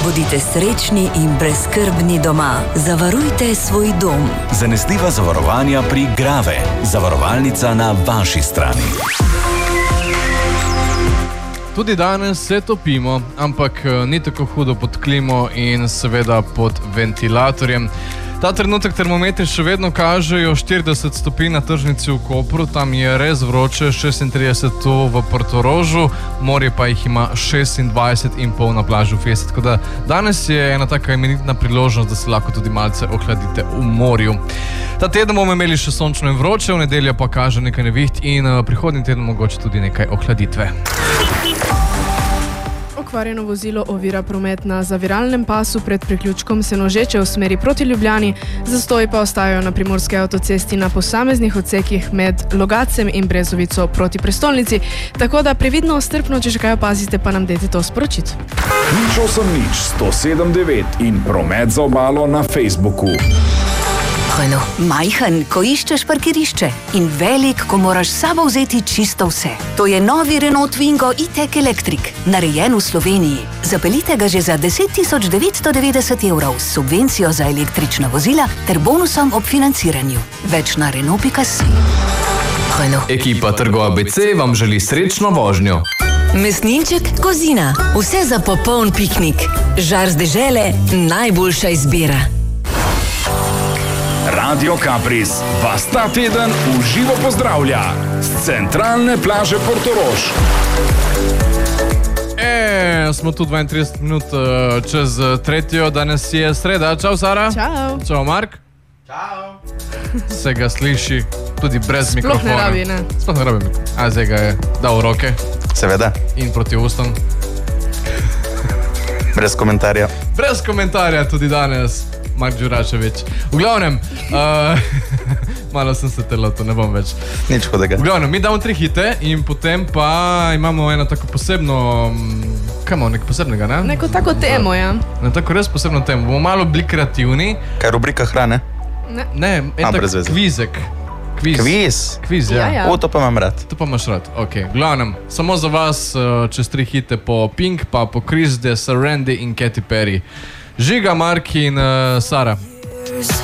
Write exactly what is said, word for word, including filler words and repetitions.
Bodite srečni in brezskrbni doma. Zavarujte svoj dom. Zanesljiva zavarovanja pri Grave. Zavarovalnica na vaši strani. Tudi danes se topimo, ampak ni tako hudo pod klimo in seveda pod ventilatorjem. Ta trenutek termometri še vedno kažejo štirideset stopinj na tržnici v Kopru, tam je res vroče, šestintrideset tu v Portorožu, morje pa jih ima šestindvajset in pol na plaži v Fiesti. Tako da danes je ena taka imenitna priložnost, da se lahko tudi malce ohladite v morju. Ta teden bomo imeli še sončno in vroče, v nedeljo pa kaže nekaj neviht in prihodnji teden mogoče tudi nekaj ohladitve. Okvarjeno vozilo ovira promet na zaviralnem pasu pred priključkom Senožeče v smeri proti Ljubljani, zastoji pa ostajajo na primorski avtocesti na posameznih odsekih med Logacem in Brezovico proti prestolnici, tako da previdno, strpno, če še kaj opazite, pa nam dajte to sporočiti. Nič osem nič sto sedem devet in promet za obalo na Facebooku. Renault. Majhen, ko iščeš parkirišče in velik, ko moraš s sabo vzeti čisto vse. To je novi Renault Twingo e-tech Electric, narejen v Sloveniji. Zapeljite ga že za deset tisoč devetsto devetdeset evrov s subvencijo za električna vozila ter bonusom ob financiranju. Več na Renault pika si. Renault. Ekipa Trgo A B C vam želi srečno vožnjo. Mesninček Kozina. Vse za popoln piknik. Žar z dežele, najboljša izbira. Radio Kapris vas ta teden v živo pozdravlja z centralne plaže Portorož. E, smo tu dvaintrideset minut čez tretjo, danes je sreda. Čau, Sara. Čau. Čau, Mark. Čau. Se ga sliši tudi brez mikrofona. Sploh ne rabi, ne? Sploh ne rabi mikrofona. A zdaj ga je dal v roke. Seveda. In proti ustom. Brez komentarja. Brez komentarja tudi danes. Mark Đuračević. V glavnem, uh, malo sem se telotil, ne bom več. Nič hodega. V glavnem, mi damo tri hite in potem pa imamo eno tako posebno, kaj imamo, nekaj posebnega, ne? Neko tako temo, ja. Ne, tako res posebno temo. Bomo malo bili kreativni. Kaj, rubrika hrane? Ne. Ne, en A, tak brez veze. kvizek. Kviz. Kviz? Kviz, ja. Ja, ja. O, to pa imam rad. To pa imaš rad, ok. V glavnem, samo za vas uh, čez tri hite po Pink, pa po Chris de Sarandi in Katy Perry. Žiga, Mark in uh, Sara.